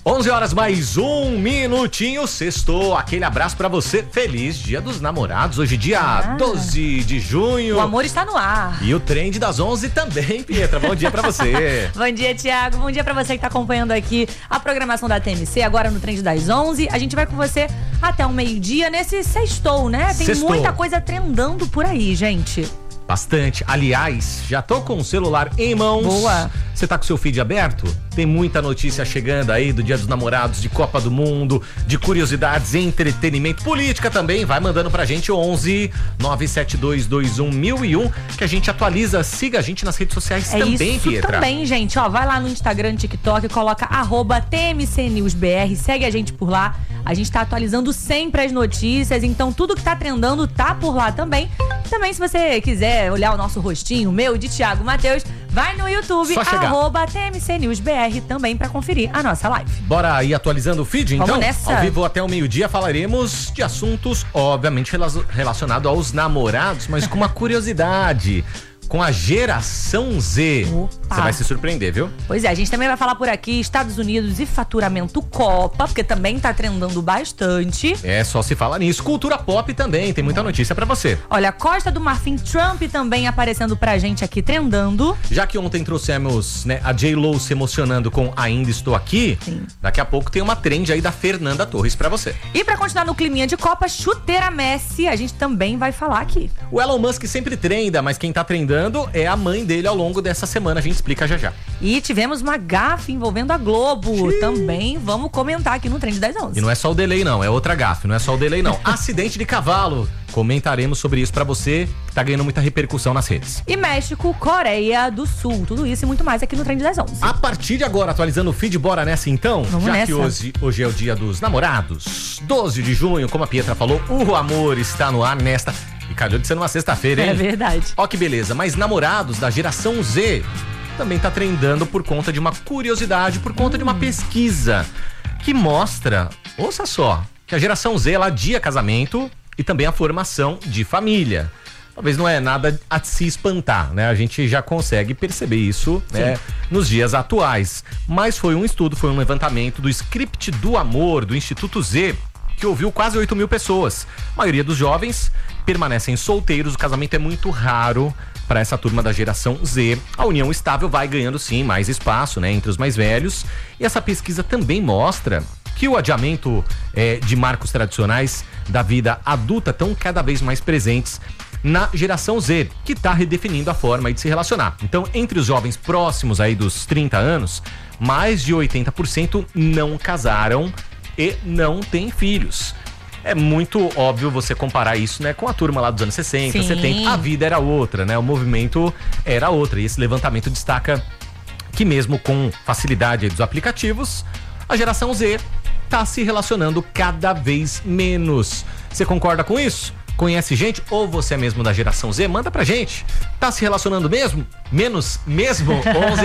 11 horas mais um minutinho, sextou. Aquele abraço pra você. Feliz Dia dos Namorados. Hoje, dia 12 de junho. O amor está no ar. E o trend das 11 também, Pietra. Bom dia pra você. Bom dia, Thiago. Bom dia pra você que tá acompanhando aqui a programação da TMC. Agora no trend das 11. A gente vai com você até o meio-dia nesse sextou, né? Tem muita coisa trendando por aí, gente. Bastante. Aliás, já tô com o celular em mãos. Boa. Você tá com o seu feed aberto? Tem muita notícia chegando aí do Dia dos Namorados, de Copa do Mundo, de curiosidades, entretenimento, política também. Vai mandando pra gente 11 97221 1001 que a gente atualiza. Siga a gente nas redes sociais também, isso Pietra. Também, gente. Ó, vai lá no Instagram, TikTok, coloca @TMCNewsBR. Segue a gente por lá. A gente tá atualizando sempre as notícias, então tudo que tá trendando tá por lá também. Também, se você quiser olhar o nosso rostinho, o meu, de Thiago Matheus, vai no YouTube, @TMCNewsBR também pra conferir a nossa live. Bora ir atualizando o feed, então? Vamos nessa. Ao vivo até o meio-dia falaremos de assuntos, obviamente, relacionados aos namorados, mas com uma curiosidade. Com a geração Z. Você vai se surpreender, viu? Pois é, a gente também vai falar por aqui Estados Unidos e faturamento Copa, porque também tá trendando bastante. É, só se fala nisso. Cultura pop também, tem muita notícia pra você. Olha, Costa do Marfim, Trump também aparecendo pra gente aqui, trendando. Já que ontem trouxemos, né, a J.Lo se emocionando com Ainda Estou Aqui, sim, daqui a pouco tem uma trend aí da Fernanda Torres pra você. E pra continuar no climinha de Copa, chuteira Messi, a gente também vai falar aqui. O Elon Musk sempre trenda, mas quem tá trendando é a mãe dele ao longo dessa semana, a gente explica já já. E tivemos uma gafe envolvendo a Globo, também vamos comentar aqui no Trend das 11. E não é só o delay não, é outra gafe, não é só o delay não. Acidente de cavalo, comentaremos sobre isso pra você, que tá ganhando muita repercussão nas redes. E México, Coreia do Sul, tudo isso e muito mais aqui no Trend das 11. A partir de agora, atualizando o feed, bora nessa então? Vamos já nessa. Que hoje é o dia dos namorados, 12 de junho, como a Pietra falou, o amor está no ar nesta... E calhou de ser numa sexta-feira, hein? É verdade. Ó que beleza, mas namorados da geração Z também tá trendando por conta de uma curiosidade, por conta de uma pesquisa que mostra, ouça só, que a geração Z, ela adia casamento e também a formação de família. Talvez não é nada a se espantar, né? A gente já consegue perceber isso, né, nos dias atuais. Mas foi um estudo, foi um levantamento do Script do Amor, do Instituto Z, que ouviu quase 8 mil pessoas. A maioria dos jovens permanecem solteiros, o casamento é muito raro para essa turma da geração Z. A união estável vai ganhando sim mais espaço, né, entre os mais velhos. E essa pesquisa também mostra que o adiamento de marcos tradicionais da vida adulta estão cada vez mais presentes na geração Z, que está redefinindo a forma aí de se relacionar. Então, entre os jovens próximos aí dos 30 anos, mais de 80% não casaram e não tem filhos. É muito óbvio você comparar isso, né, com a turma lá dos anos 60, sim, 70. A vida era outra, né? O movimento era outra. E esse levantamento destaca que mesmo com facilidade dos aplicativos, a geração Z tá se relacionando cada vez menos. Você concorda com isso? Conhece gente? Ou você é mesmo da geração Z? Manda pra gente. Tá se relacionando mesmo? Menos mesmo?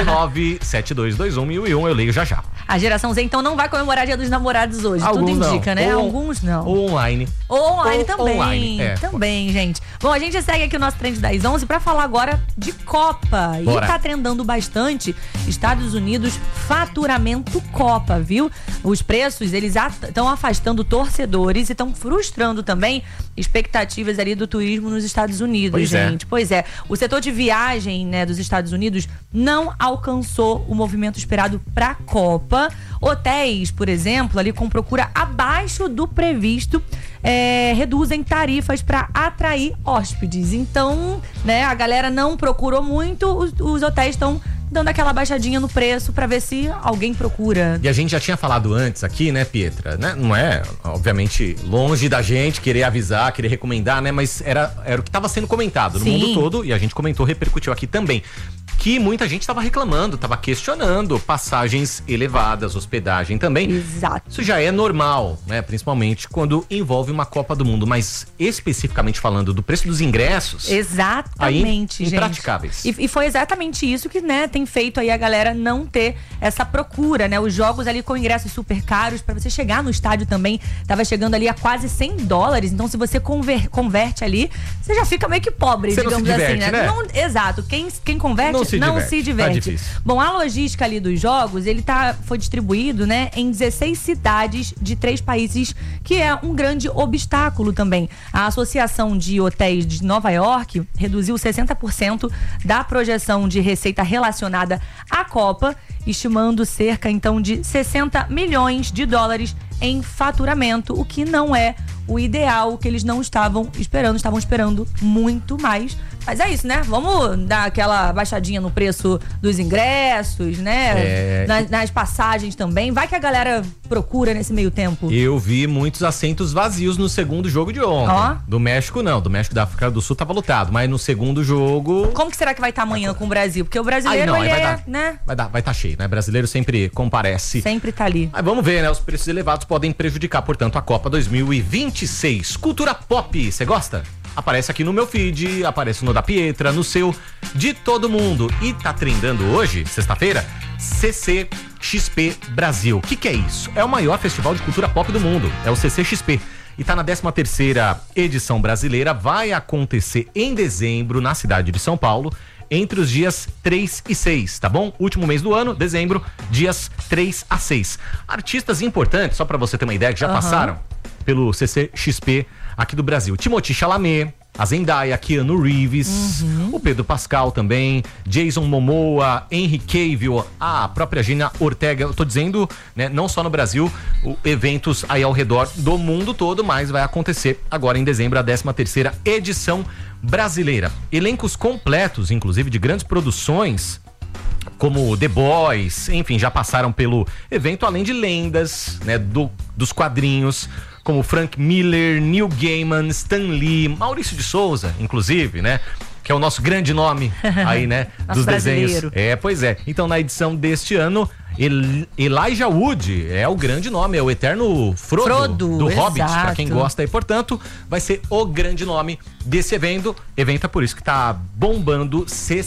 11 eu leio já já. A geração Z, então, não vai comemorar Dia dos Namorados hoje. Alguns tudo indica, não. né? Ou, alguns não. Ou online. Ou online também. Online, também, gente. Bom, a gente segue aqui o nosso Trend das 11 pra falar agora de Copa. Bora. E tá trendando bastante Estados Unidos, faturamento Copa, viu? Os preços, eles estão afastando torcedores e estão frustrando também expectativas ali do turismo nos Estados Unidos, pois gente. Pois é. O setor de viagem, né, dos Estados Unidos não alcançou o movimento esperado pra Copa. Hotéis, por exemplo, ali com procura abaixo do previsto, reduzem tarifas para atrair hóspedes. Então, né, a galera não procurou muito, os hotéis estão dando aquela baixadinha no preço pra ver se alguém procura. E a gente já tinha falado antes aqui, né, Pietra, né? Não é, obviamente, longe da gente querer avisar, querer recomendar, né? Mas era o que estava sendo comentado no mundo todo, e a gente comentou, repercutiu aqui também. Que muita gente estava reclamando, estava questionando passagens elevadas, hospedagem também. Exato. Isso já é normal, né? Principalmente quando envolve uma Copa do Mundo, mas especificamente falando do preço dos ingressos. Exatamente, aí, gente. impraticáveis. E foi exatamente isso que, né, tem feito aí a galera não ter essa procura, né? Os jogos ali com ingressos super caros, pra você chegar no estádio também, tava chegando ali a quase $100. Então, se você converte ali, você já fica meio que pobre, você digamos não se diverte, assim, né? né? Não, exato. Quem converte se diverte. Tá difícil. Bom, a logística ali dos jogos, foi distribuído, né, em 16 cidades de 3 países, que é um grande obstáculo também. A Associação de Hotéis de Nova York reduziu 60% da projeção de receita relacionada à Copa, estimando cerca, então, de 60 milhões de dólares em faturamento, o que não é o ideal, o que eles não estavam esperando muito mais. Mas é isso, né? Vamos dar aquela baixadinha no preço dos ingressos, né? Nas passagens também. Vai que a galera procura nesse meio tempo. Eu vi muitos assentos vazios no segundo jogo de ontem. Ó. Do México não, do México da África do Sul tava lotado, mas no segundo jogo... Como que será que vai estar amanhã com o Brasil? Porque o brasileiro, né? Vai estar cheio, né? Brasileiro sempre comparece. Sempre tá ali. Mas vamos ver, né? Os preços elevados podem prejudicar, portanto, a Copa 2026. Cultura pop, você gosta? Aparece aqui no meu feed, aparece no da Pietra, no seu, de todo mundo. E tá trendando hoje, sexta-feira, CCXP Brasil. O que é isso? É o maior festival de cultura pop do mundo. É o CCXP. E tá na 13ª edição brasileira. Vai acontecer em dezembro, na cidade de São Paulo, entre os dias 3 e 6, tá bom? Último mês do ano, dezembro, dias 3 a 6. Artistas importantes, só pra você ter uma ideia, que já passaram pelo CCXP aqui do Brasil. Timothée Chalamet, a Zendaya, Keanu Reeves, o Pedro Pascal também, Jason Momoa, Henry Cavill, a própria Gina Ortega. Eu tô dizendo, né, não só no Brasil, eventos aí ao redor do mundo todo, mas vai acontecer agora em dezembro a 13ª edição brasileira. Elencos completos, inclusive de grandes produções, como The Boys, enfim, já passaram pelo evento, além de lendas, né, dos quadrinhos, como Frank Miller, Neil Gaiman, Stan Lee, Maurício de Souza, inclusive, né? Que é o nosso grande nome aí, né? dos desenhos. Pois é. Então, na edição deste ano, Elijah Wood é o grande nome, é o eterno Frodo do Hobbit, pra quem gosta aí. Portanto, vai ser o grande nome desse evento. Evento é por isso que tá bombando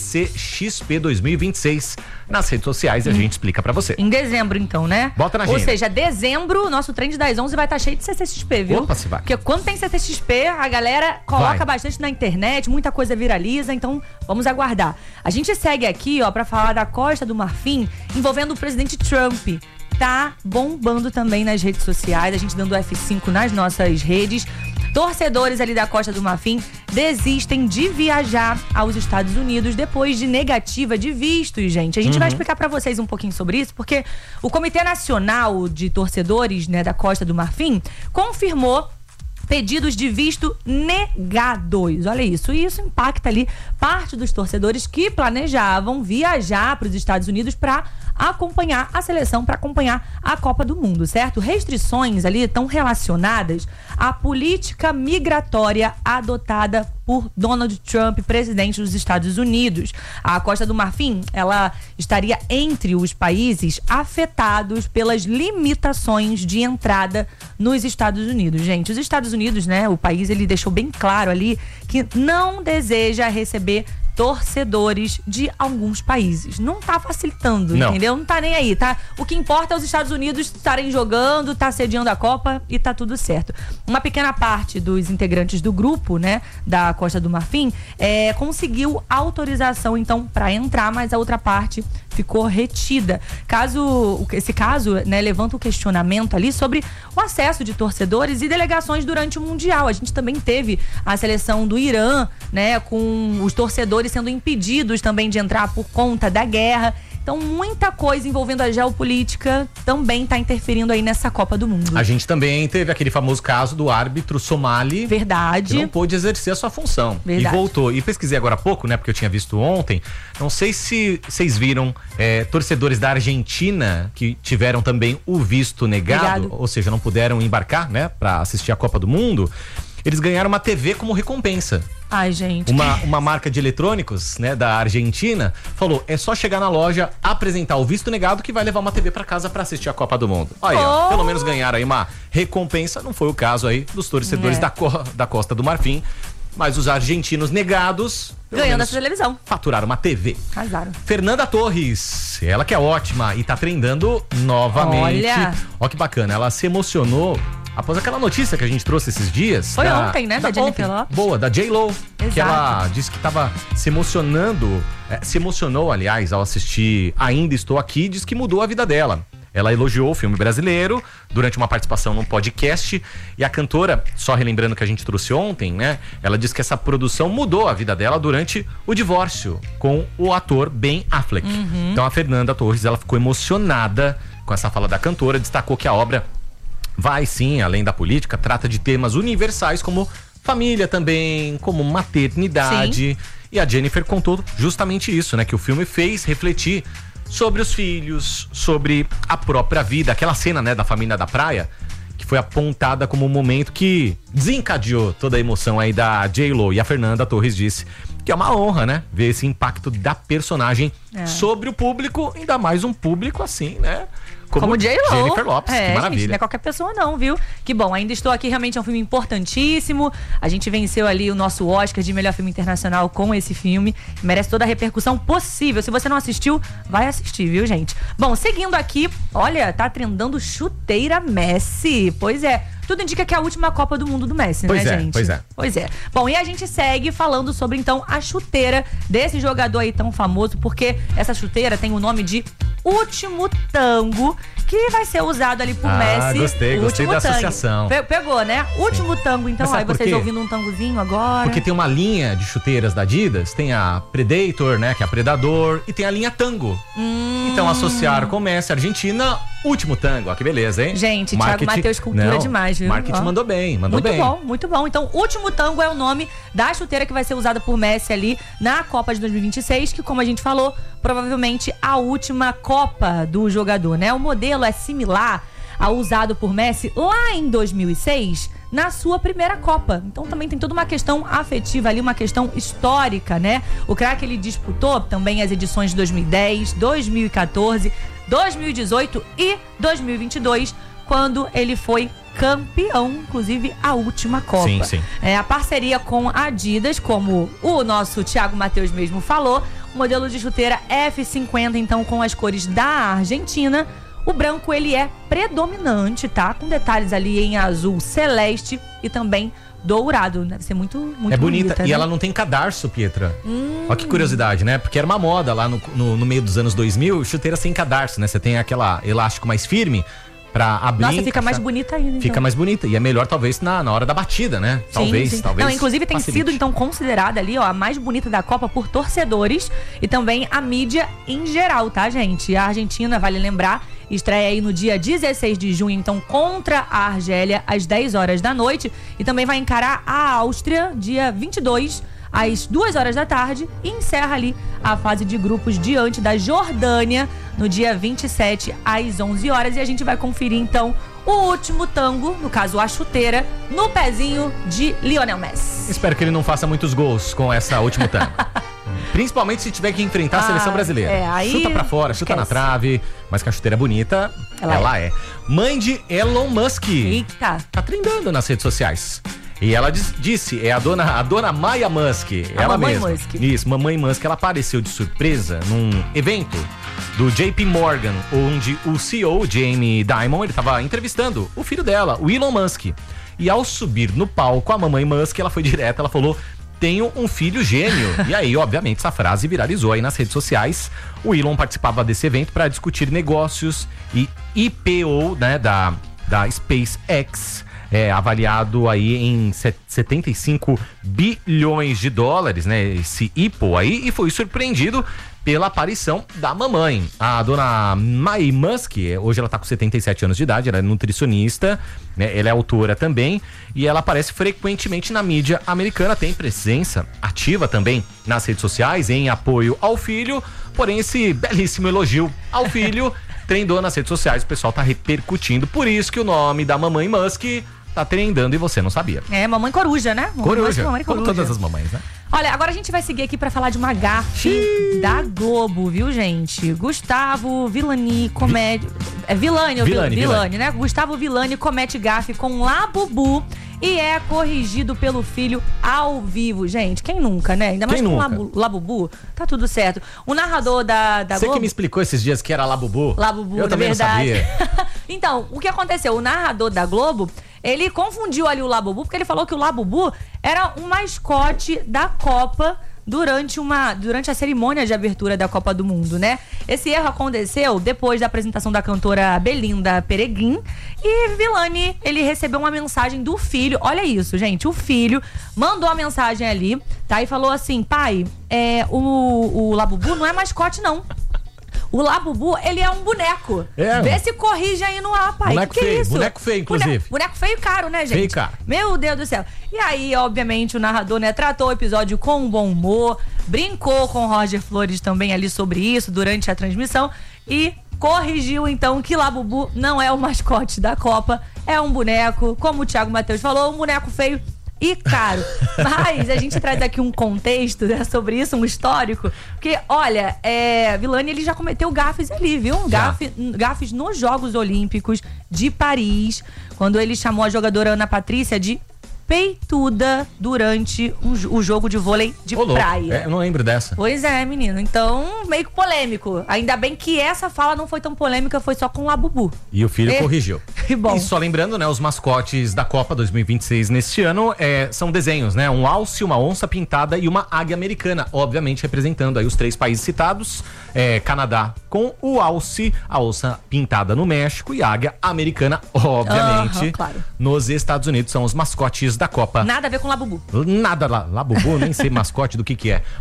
CCXP 2026 nas redes sociais e a gente explica pra você. Em dezembro, então, né? Bota na agenda. Ou seja, dezembro, nosso trend das 11 vai estar cheio de CCXP, viu? Opa, se vai. Porque quando tem CCXP, a galera coloca bastante na internet, muita coisa viraliza, então vamos aguardar. A gente segue aqui, ó, pra falar da Costa do Marfim, envolvendo o presidente Trump. Tá bombando também nas redes sociais, a gente dando F5 nas nossas redes. Torcedores ali da Costa do Marfim desistem de viajar aos Estados Unidos depois de negativa de vistos, gente. A gente vai explicar pra vocês um pouquinho sobre isso, porque o Comitê Nacional de Torcedores, né, da Costa do Marfim confirmou pedidos de visto negados. Olha isso. E isso impacta ali parte dos torcedores que planejavam viajar para os Estados Unidos para acompanhar a seleção, para acompanhar a Copa do Mundo, certo? Restrições ali estão relacionadas à política migratória adotada por Donald Trump, presidente dos Estados Unidos. A Costa do Marfim, ela estaria entre os países afetados pelas limitações de entrada nos Estados Unidos. Gente, os Estados Unidos, né, o país, ele deixou bem claro ali que não deseja receber torcedores de alguns países. Não tá facilitando, entendeu? Não tá nem aí, tá? O que importa é os Estados Unidos estarem jogando, tá sediando a Copa e tá tudo certo. Uma pequena parte dos integrantes do grupo, né, da Costa do Marfim, conseguiu autorização, então, para entrar, mas a outra parte ficou retida. Esse caso, né, levanta o questionamento ali sobre o acesso de torcedores e delegações durante o Mundial. A gente também teve a seleção do Irã, né, com os torcedores sendo impedidos também de entrar por conta da guerra. Então, muita coisa envolvendo a geopolítica também está interferindo aí nessa Copa do Mundo. A gente também teve aquele famoso caso do árbitro somali. Verdade. Que não pôde exercer a sua função. Verdade. E voltou. E pesquisei agora há pouco, né? Porque eu tinha visto ontem. Não sei se vocês viram torcedores da Argentina que tiveram também o visto negado. Ou seja, não puderam embarcar, né? Para assistir a Copa do Mundo. Eles ganharam uma TV como recompensa. Ai, gente. Uma marca de eletrônicos, né, da Argentina, falou, é só chegar na loja, apresentar o visto negado que vai levar uma TV pra casa pra assistir a Copa do Mundo. Aí, ó, pelo menos ganharam aí uma recompensa. Não foi o caso aí dos torcedores da Costa do Marfim, mas os argentinos negados... ganhando essa televisão. Faturaram uma TV. Casaram. Fernanda Torres, ela que é ótima e tá trendando novamente. Olha. Ó que bacana, ela se emocionou após aquela notícia que a gente trouxe esses dias. Foi ontem, né? Da Jennifer Lopez. Boa, da J.Lo. Exato. Que ela disse que tava se emocionou, aliás, ao assistir Ainda Estou Aqui, diz que mudou a vida dela. Ela elogiou o filme brasileiro durante uma participação num podcast. E a cantora, só relembrando que a gente trouxe ontem, né? Ela disse que essa produção mudou a vida dela durante o divórcio com o ator Ben Affleck. Então a Fernanda Torres, ela ficou emocionada com essa fala da cantora. Destacou que a obra vai sim, além da política, trata de temas universais como família também, como maternidade. Sim. E a Jennifer contou justamente isso, né? Que o filme fez refletir sobre os filhos, sobre a própria vida. Aquela cena, né, da família da praia, que foi apontada como um momento que desencadeou toda a emoção aí da J.Lo. E a Fernanda Torres disse que é uma honra, né, ver esse impacto da personagem sobre o público, ainda mais um público assim, né? Como J.Lo. Jennifer Lopez, que maravilha. Gente, não é qualquer pessoa não, viu? Que bom, Ainda Estou Aqui realmente é um filme importantíssimo. A gente venceu ali o nosso Oscar de melhor filme internacional com esse filme. Merece toda a repercussão possível. Se você não assistiu, vai assistir, viu, gente? Bom, seguindo aqui, olha, tá trendando chuteira Messi. Pois é. Tudo indica que é a última Copa do Mundo do Messi, né, gente? Pois é. Bom, e a gente segue falando sobre, então, a chuteira desse jogador aí tão famoso, porque essa chuteira tem o nome de Último Tango, que vai ser usado ali por Messi. Gostei da associação. Pegou, né? Último Tango, então. Aí vocês ouvindo um tangozinho agora. Porque tem uma linha de chuteiras da Adidas, tem a Predator, né, que é a Predador, e tem a linha Tango. Então associaram com o Messi, Argentina, Último Tango. Ó, que beleza, hein? Gente, Thiago Matheus, cultura demais, viu? Marketing mandou bem. Muito bom. Então, Último Tango é o nome da chuteira que vai ser usada por Messi ali na Copa de 2026, que, como a gente falou, provavelmente a última Copa do jogador, né? O modelo é similar ao usado por Messi lá em 2006, na sua primeira Copa. Então também tem toda uma questão afetiva ali, uma questão histórica, né? O craque, ele disputou também as edições de 2010, 2014, 2018 e 2022, quando ele foi campeão, inclusive a última Copa. Sim. A parceria com a Adidas, como o nosso Thiago Matheus mesmo falou, o modelo de chuteira F50, então, com as cores da Argentina. O branco, ele é predominante, tá? Com detalhes ali em azul celeste e também dourado. Deve ser muito bonita, né? E né? ela não tem cadarço, Pietra. Olha que curiosidade, né? Porque era uma moda lá no meio dos anos 2000, chuteira sem cadarço, né? Você tem aquela elástico mais firme pra abrir. Nossa, fica mais bonita ainda, então. Fica mais bonita. E é melhor, talvez, na hora da batida, né? Talvez. Não, inclusive tem sido, então, considerada ali, ó, a mais bonita da Copa por torcedores e também a mídia em geral, tá, gente? A Argentina, vale lembrar, estreia aí no dia 16 de junho, então, contra a Argélia, às 10 horas da noite. E também vai encarar a Áustria, dia 22, às 2 horas da tarde. E encerra ali a fase de grupos diante da Jordânia, no dia 27, às 11 horas. E a gente vai conferir, então, o último tango, no caso, a chuteira, no pezinho de Lionel Messi. Espero que ele não faça muitos gols com essa última tango. Principalmente se tiver que enfrentar a seleção brasileira. Aí chuta pra fora, chuta na trave. Mas que a chuteira é bonita, ela é. Mãe de Elon Musk. Eita. Tá trendando nas redes sociais. E ela disse, é a dona Maya Musk. Ela mesma. Musk. Isso, mamãe Musk. Ela apareceu de surpresa num evento do JP Morgan, onde o CEO, Jamie Dimon, ele tava entrevistando o filho dela, o Elon Musk. E ao subir no palco, a mamãe Musk, ela foi direta, ela falou: tenho um filho gênio. E aí, obviamente, essa frase viralizou aí nas redes sociais. O Elon participava desse evento para discutir negócios e IPO, né, da SpaceX, avaliado aí em 75 bilhões de dólares, né, esse IPO aí, e foi surpreendido pela aparição da mamãe. A dona May Musk, hoje ela tá com 77 anos de idade, ela é nutricionista, né? Ela é autora também, e ela aparece frequentemente na mídia americana, tem presença ativa também nas redes sociais em apoio ao filho, porém esse belíssimo elogio ao filho trendou nas redes sociais, o pessoal tá repercutindo, por isso que o nome da mamãe Musk tá trendando e você não sabia. Mamãe coruja, né? Coruja, como todas as mamães, né? Olha, agora a gente vai seguir aqui pra falar de uma gafe da Globo, viu, gente? Gustavo Villani Villani, né? Gustavo Villani comete gafe com Labubu e é corrigido pelo filho ao vivo. Gente, quem nunca, né? Ainda mais com Labubu, tá tudo certo. O narrador da Globo... Você que me explicou esses dias que era Labubu. Labubu, eu também verdade. não sabia. Então, o que aconteceu? O narrador da Globo, ele confundiu ali o Labubu, porque ele falou que o Labubu era um mascote da Copa durante a cerimônia de abertura da Copa do Mundo, né? Esse erro aconteceu depois da apresentação da cantora Belinda Pereguin e Villani, ele recebeu uma mensagem do filho. Olha isso, gente, o filho mandou a mensagem ali, tá? E falou assim: pai, o Labubu não é mascote, não. O Labubu, ele é um boneco. Vê se corrige aí no ar, pai. Boneco feio, isso? Boneco feio, inclusive. Boneco feio e caro, né, gente? Feio e caro. Meu Deus do céu. E aí, obviamente, o narrador, né, tratou o episódio com bom humor, brincou com o Roger Flores também ali sobre isso durante a transmissão e corrigiu, então, que Labubu não é o mascote da Copa, é um boneco, como o Thiago Matheus falou, um boneco feio e caro. Mas a gente traz aqui um contexto, né, sobre isso, um histórico, porque, olha, Villani, ele já cometeu gafes ali, viu? Gafes nos Jogos Olímpicos de Paris, quando ele chamou a jogadora Ana Patrícia de peituda durante o jogo de vôlei de praia. Eu não lembro dessa. Pois é, menino. Então, meio que polêmico. Ainda bem que essa fala não foi tão polêmica, foi só com o Labubu. E o filho corrigiu. Que bom. E só lembrando, né, os mascotes da Copa 2026 neste ano são desenhos, né? Um alce, uma onça pintada e uma águia americana, obviamente representando aí os 3 países citados. Canadá com o alce, a onça pintada no México e a águia americana, obviamente, claro, nos Estados Unidos. São os mascotes da Copa. Nada a ver com Labubu. Nada, Labubu, nem sei mascote do que é.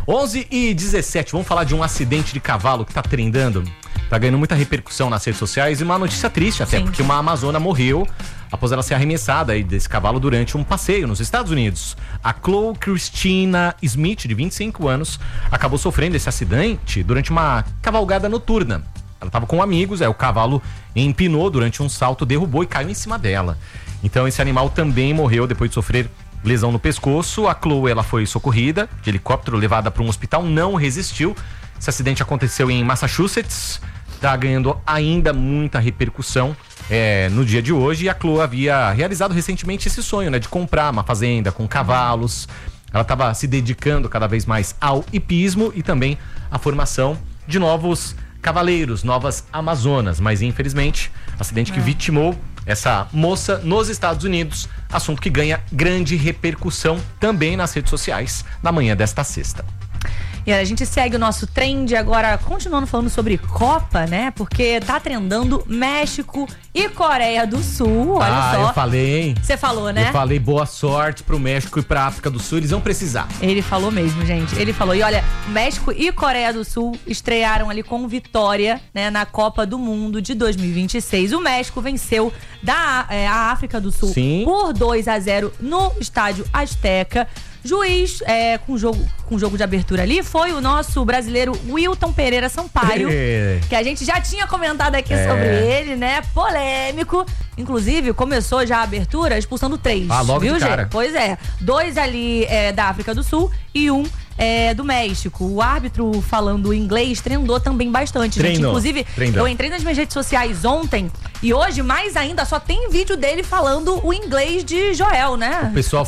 11h17, vamos falar de um acidente de cavalo que tá trendando, tá ganhando muita repercussão nas redes sociais e uma notícia triste até, porque uma amazona morreu após ela ser arremessada aí desse cavalo durante um passeio nos Estados Unidos. A Chloe Christina Smith, de 25 anos, acabou sofrendo esse acidente durante uma cavalgada noturna. Ela estava com amigos, o cavalo empinou durante um salto, derrubou e caiu em cima dela. Então esse animal também morreu depois de sofrer lesão no pescoço. A Chloe, ela foi socorrida de helicóptero, levada para um hospital, não resistiu. Esse acidente aconteceu em Massachusetts, tá ganhando ainda muita repercussão no dia de hoje. E a Chloe havia realizado recentemente esse sonho, né, de comprar uma fazenda com cavalos. Ela estava se dedicando cada vez mais ao hipismo e também à formação de novos cavaleiros, novas amazonas, mas infelizmente, acidente que vitimou essa moça nos Estados Unidos, assunto que ganha grande repercussão também nas redes sociais na manhã desta sexta. E a gente segue o nosso trend agora, continuando falando sobre Copa, né? Porque tá trendando México e Coreia do Sul, olha só. Eu falei, hein? Você falou, né? Eu falei boa sorte pro México e pra África do Sul, eles vão precisar. Ele falou mesmo, gente. Ele falou. E olha, México e Coreia do Sul estrearam ali com vitória, né, na Copa do Mundo de 2026. O México venceu a África do Sul por 2-0 no Estádio Azteca. Juiz com jogo de abertura ali foi o nosso brasileiro Wilton Pereira Sampaio, que a gente já tinha comentado aqui sobre ele, né? Polêmico. Inclusive, começou já a abertura expulsando 3. Logo viu, de cara. Gente? Pois é. 2 ali da África do Sul e 1 do México. O árbitro falando inglês trendou também bastante, gente. Inclusive, eu entrei nas minhas redes sociais ontem e hoje, mais ainda, só tem vídeo dele falando o inglês de Joel, né? O pessoal,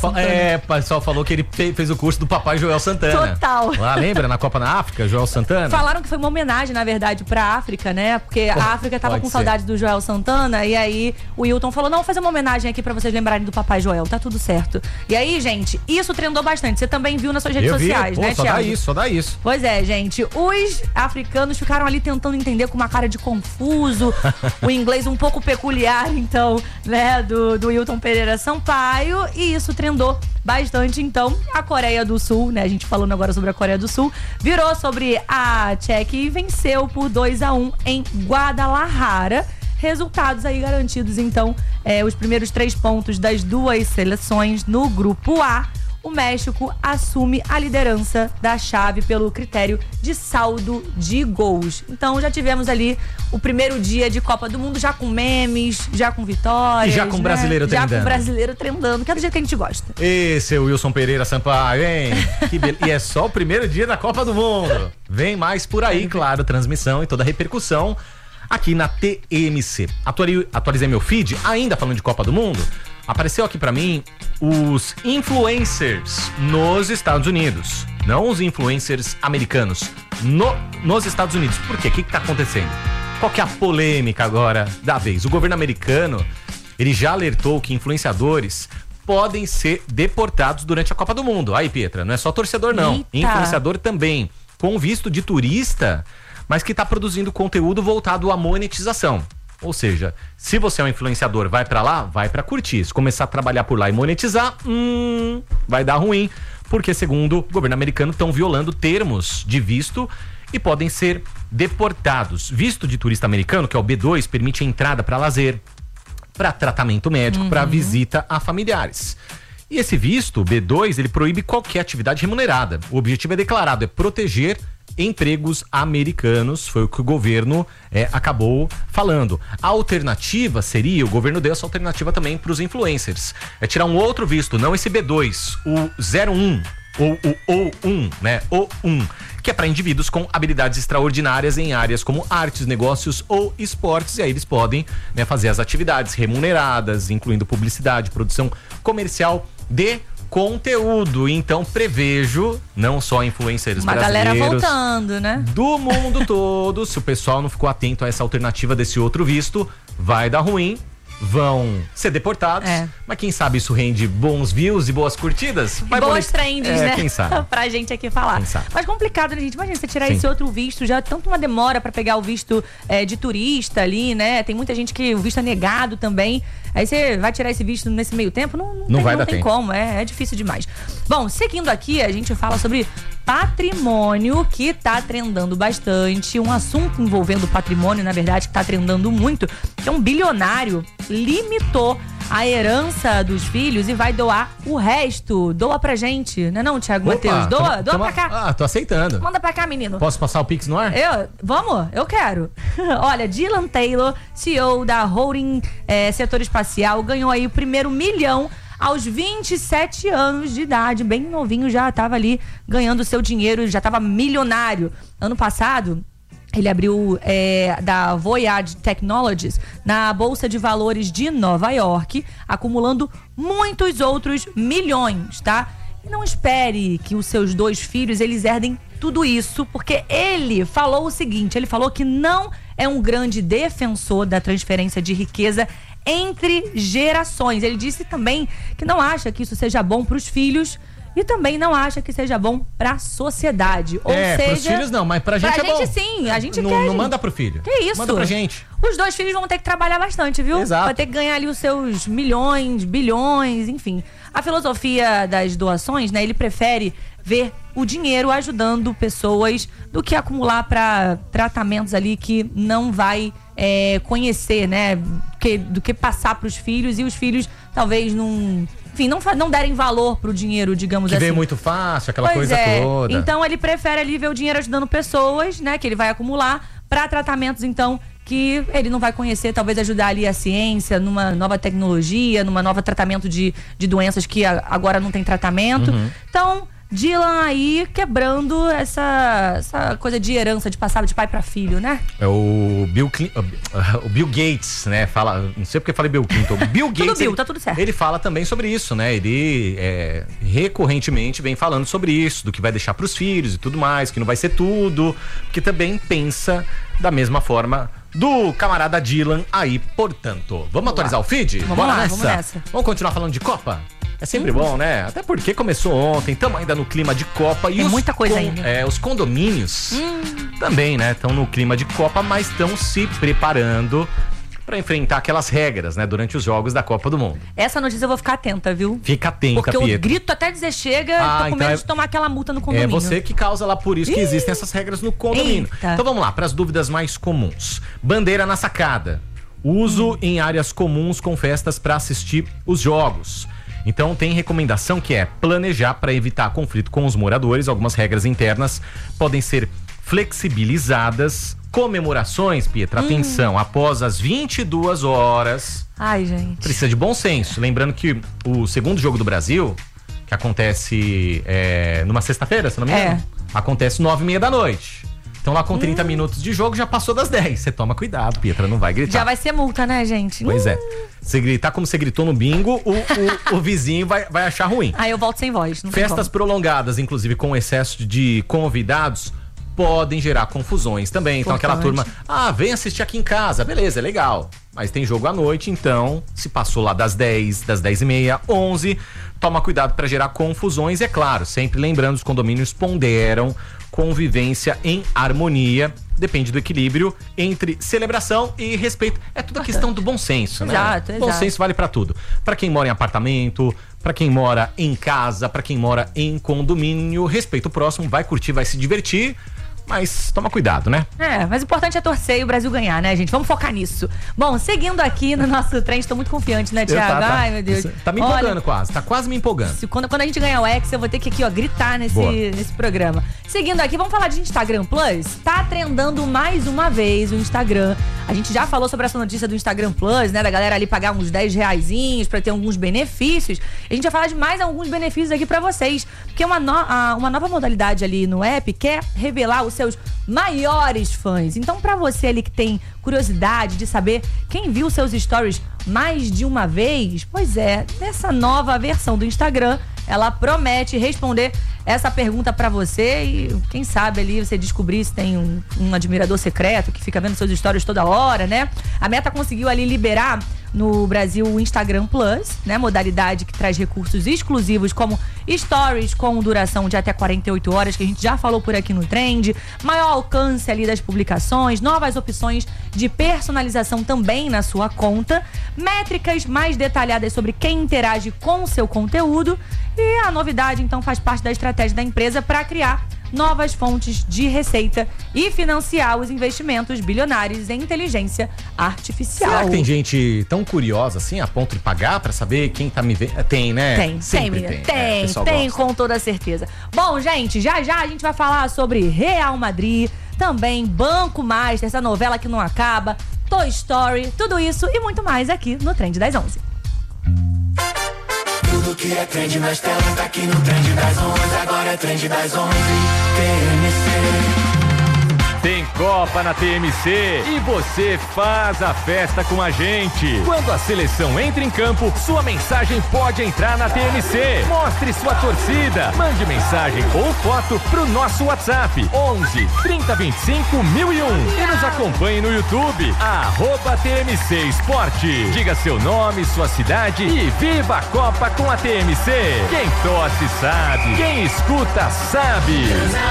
falou que ele fez o curso do papai Joel Santana. Total. Lembra na Copa na África, Joel Santana? Falaram que foi uma homenagem, na verdade, pra África, né? Porque a África tava com saudade do Joel Santana e aí o Wilton falou, não, vou fazer uma homenagem aqui pra vocês lembrarem do papai Joel, tá tudo certo. E aí, gente, isso trendou bastante. Você também viu nas suas redes sociais, né, Thiago? Só dá isso. Pois é, gente. Os africanos ficaram ali tentando entender com uma cara de confuso, o inglês um pouco peculiar, então, né, do Wilton Pereira Sampaio, e isso trendou bastante. Então, a Coreia do Sul, né, a gente falando agora sobre a Coreia do Sul, virou sobre a Tchequia e venceu por 2-1 em Guadalajara. Resultados aí garantidos, então, os primeiros 3 pontos das 2 seleções no grupo A. O México assume a liderança da chave pelo critério de saldo de gols. Então já tivemos ali o primeiro dia de Copa do Mundo, já com memes, já com vitórias. E já com o brasileiro trendando. Já com o brasileiro trendando, que é do jeito que a gente gosta. Esse é o Wilson Pereira Sampaio, hein? E é só o primeiro dia da Copa do Mundo. Vem mais por aí, claro, transmissão e toda a repercussão aqui na TMC. Atualizei meu feed, ainda falando de Copa do Mundo. Apareceu aqui pra mim os influencers nos Estados Unidos. Não os influencers americanos. Nos Estados Unidos. Por quê? O que tá acontecendo? Qual que é a polêmica agora da vez? O governo americano ele já alertou que influenciadores podem ser deportados durante a Copa do Mundo. Aí, Pietra, não é só torcedor não, Eita. influenciador também, com visto de turista, mas que está produzindo conteúdo voltado à monetização. Ou seja, se você é um influenciador, vai pra lá, vai pra curtir. Se começar a trabalhar por lá e monetizar, vai dar ruim, porque segundo o governo americano estão violando termos de visto e podem ser deportados. Visto de turista americano, que é o B2, permite a entrada para lazer, para tratamento médico, para visita a familiares. E esse visto, B2, ele proíbe qualquer atividade remunerada. O objetivo é declarado, é proteger empregos americanos, foi o que o governo acabou falando. A alternativa seria, o governo deu essa alternativa também para os influencers, é tirar um outro visto, não esse B2, o 01 ou o O1, né? O1, que é para indivíduos com habilidades extraordinárias em áreas como artes, negócios ou esportes, e aí eles podem, né, fazer as atividades remuneradas, incluindo publicidade, produção comercial de conteúdo. Então prevejo não só influencers Uma brasileiros, galera voltando, né? do mundo todo. Se o pessoal não ficou atento a essa alternativa desse outro visto, vai dar ruim, vão ser deportados, mas quem sabe isso rende bons views e boas curtidas? E boas trends, né? Quem sabe? Pra gente aqui falar. Quem sabe? Mas complicado, né, gente? Imagina você tirar Sim. esse outro visto, já é tanto uma demora pra pegar o visto de turista ali, né? Tem muita gente que o visto é negado também. Aí você vai tirar esse visto nesse meio tempo? Não tem como, é difícil demais. Bom, seguindo aqui, a gente fala sobre patrimônio, que tá trendando bastante. Um assunto envolvendo patrimônio, na verdade, que tá trendando muito. Que é um bilionário limitou a herança dos filhos e vai doar o resto. Doa pra gente, não é não, Thiago Matheus? Doa pra cá. Ah, tô aceitando. Manda pra cá, menino. Posso passar o Pix no ar? Vamos? Eu quero. Olha, Dylan Taylor, CEO da Holding Setor Espacial, ganhou aí o primeiro $1 milhão aos 27 anos de idade. Bem novinho, já tava ali ganhando seu dinheiro, já tava milionário. Ano passado, ele abriu da Voyage Technologies na Bolsa de Valores de Nova York, acumulando muitos outros milhões, tá? E não espere que os seus 2 filhos, eles herdem tudo isso, porque ele falou o seguinte, ele falou que não é um grande defensor da transferência de riqueza entre gerações. Ele disse também que não acha que isso seja bom para os filhos e também não acha que seja bom pra sociedade. Ou seja, pros filhos não, mas pra gente é bom. Pra gente sim, a gente não, quer. Não manda pro filho. Que isso? Manda pra gente. Os 2 filhos vão ter que trabalhar bastante, viu? Exato. Vai ter que ganhar ali os seus milhões, bilhões, enfim. A filosofia das doações, né? Ele prefere ver o dinheiro ajudando pessoas do que acumular pra tratamentos ali que não vai conhecer, né? Do que passar pros filhos e os filhos talvez não... Enfim, não derem valor pro dinheiro, digamos que assim. Que veio muito fácil, aquela coisa toda. Então ele prefere ali ver o dinheiro ajudando pessoas, né? Que ele vai acumular pra tratamentos, então, que ele não vai conhecer, talvez ajudar ali a ciência, numa nova tecnologia, numa nova tratamento de doenças que agora não tem tratamento. Então, Dylan aí quebrando essa coisa de herança, de passar de pai pra filho, né? É o Bill Gates, né? Fala, não sei porque falei Bill Clinton. Bill Gates, tá tudo certo. Ele fala também sobre isso, né? Ele recorrentemente vem falando sobre isso, do que vai deixar pros filhos e tudo mais, que não vai ser tudo, que também pensa da mesma forma do camarada Dylan aí, portanto. Vamos atualizar o feed? Vamos nessa. Vamos continuar falando de Copa? É sempre bom, né? Até porque começou ontem, estamos ainda no clima de Copa. E tem muita coisa ainda. Os condomínios também, né? Estão no clima de Copa, mas estão se preparando para enfrentar aquelas regras, né? Durante os jogos da Copa do Mundo. Essa notícia eu vou ficar atenta, viu? Fica atenta, porque Pietro. eu grito até dizer chega, tô com medo de tomar aquela multa no condomínio. É você que causa lá, por isso que existem essas regras no condomínio. Eita. Então vamos lá, para as dúvidas mais comuns. Bandeira na sacada. Uso em áreas comuns com festas para assistir os jogos. Então tem recomendação que é planejar para evitar conflito com os moradores. Algumas regras internas podem ser flexibilizadas. Comemorações, Pietra, atenção, após as 22 horas. Ai, gente. Precisa de bom senso. Lembrando que o segundo jogo do Brasil, que acontece numa sexta-feira, se não me engano, acontece 9h30 da noite. Então lá com 30 minutos de jogo já passou das 10. Você toma cuidado, Pietra, não vai gritar. Já vai ser multa, né, gente? Pois é. Você gritar como você gritou no bingo, o vizinho vai achar ruim. Aí eu volto sem voz. Não Festas prolongadas, inclusive com excesso de convidados, podem gerar confusões também. Então aquela turma, vem assistir aqui em casa, beleza, é legal. Mas tem jogo à noite, então, se passou lá das 10, das 10h30, 11, toma cuidado para gerar confusões. E é claro, sempre lembrando, os condomínios ponderam convivência em harmonia. Depende do equilíbrio entre celebração e respeito. É tudo a questão do bom senso, né? Exato. Bom senso vale pra tudo. Pra quem mora em apartamento, pra quem mora em casa, pra quem mora em condomínio, respeita o próximo, vai curtir, vai se divertir. Mas toma cuidado, né? Mas o importante é torcer e o Brasil ganhar, né, gente? Vamos focar nisso. Bom, seguindo aqui no nosso trem, estou muito confiante, né, Thiago? Tá. Ai, meu Deus. Tá me empolgando quase, tá quase me empolgando. Quando a gente ganhar o X, eu vou ter que aqui, ó, gritar nesse programa. Seguindo aqui, vamos falar de Instagram Plus? Tá trendando mais uma vez o Instagram. A gente já falou sobre essa notícia do Instagram Plus, né? Da galera ali pagar uns 10 reaisinhos pra ter alguns benefícios. A gente vai falar de mais alguns benefícios aqui pra vocês. Porque uma nova modalidade ali no app quer revelar os seus maiores fãs. Então, pra você ali que tem curiosidade de saber quem viu seus stories mais de uma vez, pois é, nessa nova versão do Instagram, ela promete responder essa pergunta pra você e quem sabe ali você descobrir se tem um admirador secreto que fica vendo seus stories toda hora, né? A Meta conseguiu ali liberar no Brasil o Instagram Plus, né? Modalidade que traz recursos exclusivos como stories com duração de até 48 horas, que a gente já falou por aqui no Trend, maior alcance ali das publicações, novas opções de personalização também na sua conta, métricas mais detalhadas sobre quem interage com o seu conteúdo e a novidade, então, faz parte da estratégia da empresa para criar novas fontes de receita e financiar os investimentos bilionários em inteligência artificial. Será que tem gente tão curiosa assim a ponto de pagar pra saber quem tá me vendo? Tem, né? Tem, com toda certeza. Bom, gente, já a gente vai falar sobre Real Madrid, também Banco Master, essa novela que não acaba, Toy Story, tudo isso e muito mais aqui no Trend das 11. Tudo que é trend nas telas tá aqui no Trend das 11. Agora é Trend das 11. TMC. Tem Copa na TMC e você faz a festa com a gente. Quando a seleção entra em campo, sua mensagem pode entrar na TMC. Mostre sua torcida. Mande mensagem ou foto pro nosso WhatsApp 11 3025 1001 e nos acompanhe no YouTube @TMC Esporte. Diga seu nome, sua cidade e viva a Copa com a TMC. Quem torce sabe, quem escuta sabe.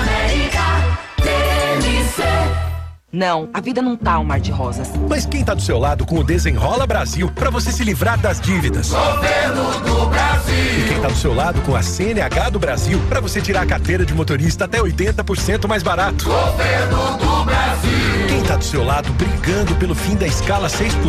Não, a vida não tá um mar de rosas. Mas quem tá do seu lado com o Desenrola Brasil pra você se livrar das dívidas? Governo do Brasil. E quem tá do seu lado com a CNH do Brasil pra você tirar a carteira de motorista até 80% mais barato? Governo do Brasil. Quem tá do seu lado brigando pelo fim da escala 6 por